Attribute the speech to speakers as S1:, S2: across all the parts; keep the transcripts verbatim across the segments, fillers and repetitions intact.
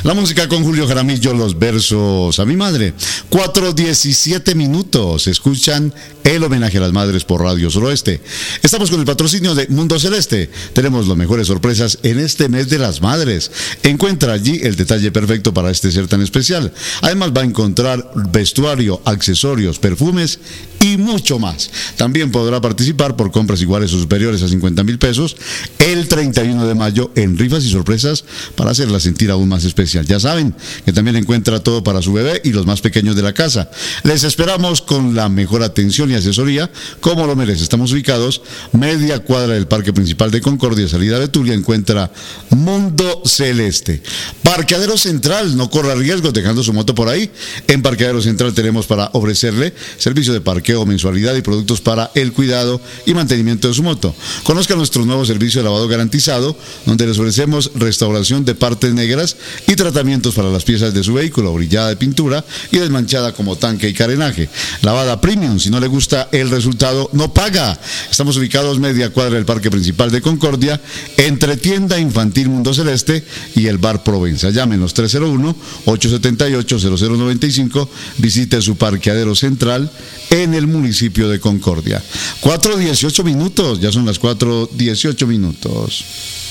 S1: La música con Julio Jaramillo, los versos a mi madre. cuatro diecisiete minutos. Escuchan el homenaje a las madres por Radio Suroeste. Estamos con el patrocinio de Mundo Celeste. Tenemos las mejores sorpresas en este mes de las madres. Encuentra allí el detalle perfecto para este ser tan especial. Además va a encontrar vestuario, accesorios, perfumes y mucho más. También podrá participar por compras iguales o superiores a cincuenta mil pesos el treinta y uno de mayo en rifas y sorpresas para hacerla sentir aún más especial. Ya saben que también encuentra todo para su bebé y los más pequeños de la casa. Les esperamos con la mejor atención y asesoría como lo merece. Estamos ubicados media cuadra del Parque Principal de Concordia, salida de Betulia. Encuentra Mundo Celeste. Parqueadero Central, no corra riesgos dejando su moto por ahí. En Parqueadero Central tenemos para ofrecerle servicio de parqueo, mensualidad y productos para el cuidado y mantenimiento de su moto. Conozca nuestro nuevo servicio de lavado garantizado, donde les ofrecemos restauración de partes negras y tratamientos para las piezas de su vehículo, brillada de pintura y desmanchada como tanque y carenaje. Lavada premium, si no le gusta el resultado, no paga. Estamos ubicados media cuadra del Parque Principal de Concordia, entre Tienda Infantil Mundo Celeste y el Bar Provenza. Llámenos tres cero uno, ocho siete ocho, cero cero nueve cinco. Visite su parqueadero central en el municipio de Concordia. cuatro dieciocho minutos, ya son las cuatro dieciocho minutos.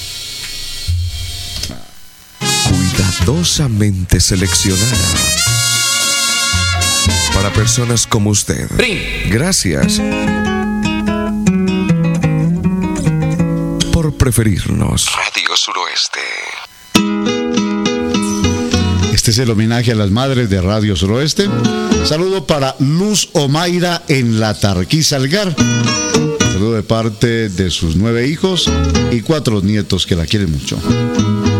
S2: Cuidadosamente seleccionada para personas como usted. Gracias por preferirnos. Radio Suroeste.
S1: Este es el homenaje a las madres de Radio Suroeste. Saludo para Luz Omaira en la Tarquí Algar. Saludo de parte de sus nueve hijos y cuatro nietos que la quieren mucho.